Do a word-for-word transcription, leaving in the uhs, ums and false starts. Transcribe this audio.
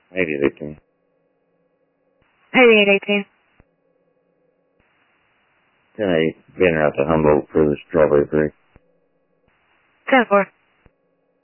eighty-eight eighteen. eighty-eight eighteen. ten eight, being out to Humboldt for the Strawberry Creek. ten four.